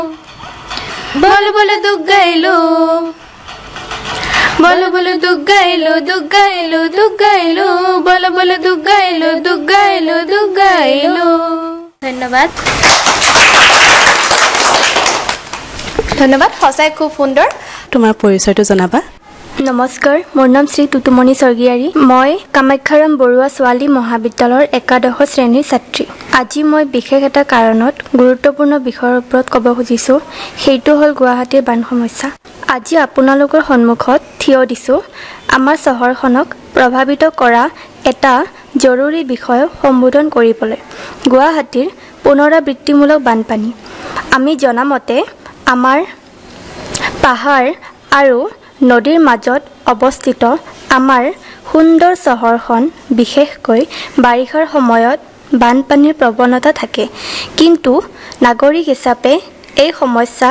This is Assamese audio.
বলো বলো দুঃখ গাইলো বলো বলো দুঃখ গাইলো দুঃখ গাইলো দুঃখ গাইলো বলো বলো দুঃখ গাইলো দুঃখ গাইলো দুঃখ গাইলো ধন্যবাদ ধন্যবাদ সঁচাই খুব সুন্দৰ তোমাৰ পৰিচয়টো জনাবা নমস্কাৰ মোৰ নাম শ্ৰী তুতুমণি স্বৰ্গীয়াৰী মই কামাখ্যাৰাম বৰুৱা ছোৱালী মহাবিদ্যালয়ৰ একাদশ শ্ৰেণীৰ ছাত্ৰী আজি মই বিশেষ এটা কাৰণত গুৰুত্বপূৰ্ণ বিষয়ৰ ওপৰত ক'ব খুজিছোঁ সেইটো হ'ল গুৱাহাটীৰ বান সমস্যা আজি আপোনালোকৰ সন্মুখত থিয় দিছোঁ আমাৰ চহৰখনক প্ৰভাৱিত কৰা এটা জৰুৰী বিষয় সম্বোধন কৰিবলৈ গুৱাহাটীৰ পুনৰাবৃত্তিমূলক বানপানী আমি জনামতে আমাৰ পাহাৰ আৰু নদীৰ মাজত অৱস্থিত আমাৰ সুন্দৰ চহৰখন বিশেষকৈ বাৰিষাৰ সময়ত বানপানীৰ প্ৰৱণতা থাকে কিন্তু নাগৰিক হিচাপে এই সমস্যা